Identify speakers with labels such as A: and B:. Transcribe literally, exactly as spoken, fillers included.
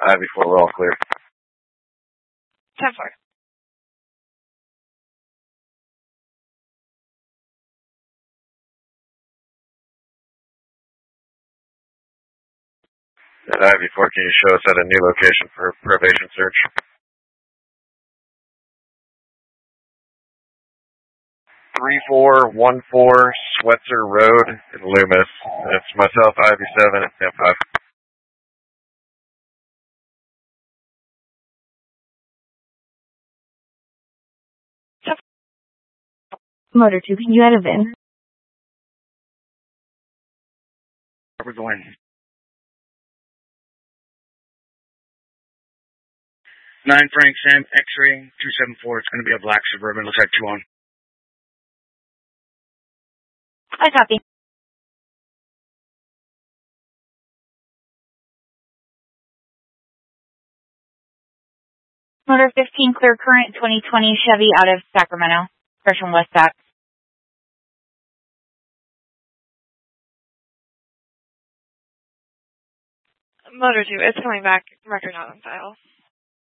A: I V four, we're all clear.
B: ten four.
A: That I V four, can you show us at a new location for probation search? three four one four Swetzer Road in Loomis. It's myself, I V seven, and ten five.
C: Motor two, can you add a V I N?
D: Where we're going. Nine Frank Sam, X-ray, two seven four. It's going to be a black Suburban. Looks like two on.
C: I copy. Motor fifteen, clear current, twenty twenty Chevy out of Sacramento. Fresh from West Sac.
B: Motor two, it's coming back. Record not on file.